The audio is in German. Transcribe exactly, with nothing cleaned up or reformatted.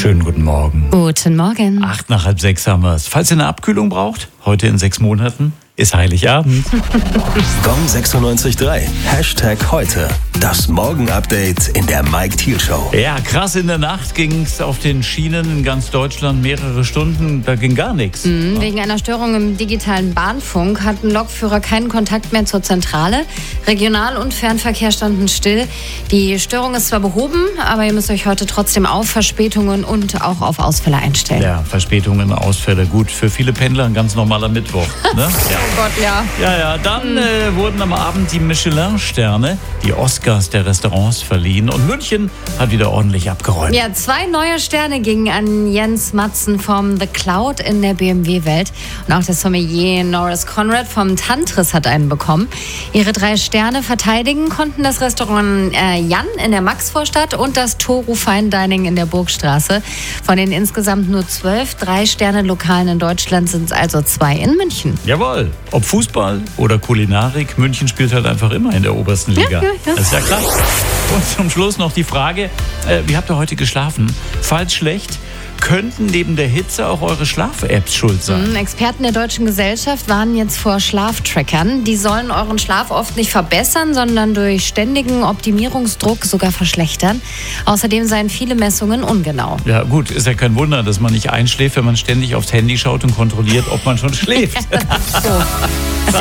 Schönen guten Morgen. Guten Morgen. Acht nach halb sechs haben wir es. Falls ihr eine Abkühlung braucht, heute in sechs Monaten ist Heiligabend. Gong sechsundneunzig Komma drei. Hashtag heute. Das Morgen-Update in der Mike Thiel Show. Ja, krass, in der Nacht ging es auf den Schienen in ganz Deutschland mehrere Stunden. Da ging gar nichts. Mhm, wegen einer Störung im digitalen Bahnfunk hatten Lokführer keinen Kontakt mehr zur Zentrale. Regional- und Fernverkehr standen still. Die Störung ist zwar behoben, aber ihr müsst euch heute trotzdem auf Verspätungen und auch auf Ausfälle einstellen. Ja, Verspätungen, Ausfälle, gut. Für viele Pendler ein ganz normaler Mittwoch. Ne? Ja. Oh Gott, ja. Ja, ja, dann äh, wurden am Abend die Michelin-Sterne, die Oscars der Restaurants verliehen und München hat wieder ordentlich abgeräumt. Ja, zwei neue Sterne gingen an Jens Matzen vom The Cloud in der B M W-Welt und auch der Sommelier Norris Conrad vom Tantris hat einen bekommen. Ihre drei Sterne verteidigen konnten das Restaurant äh, Jan in der Maxvorstadt und das Toru Fine Dining in der Burgstraße. Von den insgesamt nur zwölf Drei-Sterne-Lokalen in Deutschland sind es also zwei in München. Jawohl. Ob Fußball oder Kulinarik, München spielt halt einfach immer in der obersten Liga. Ja, ja, ja. Das ist ja klar. Und zum Schluss noch die Frage, äh, wie habt ihr heute geschlafen? Falls schlecht, könnten neben der Hitze auch eure Schlaf-Apps schuld sein? Mhm, Experten der Deutschen Gesellschaft warnen jetzt vor Schlaftrackern. Die sollen euren Schlaf oft nicht verbessern, sondern durch ständigen Optimierungsdruck sogar verschlechtern. Außerdem seien viele Messungen ungenau. Ja gut, ist ja kein Wunder, dass man nicht einschläft, wenn man ständig aufs Handy schaut und kontrolliert, ob man schon schläft. So.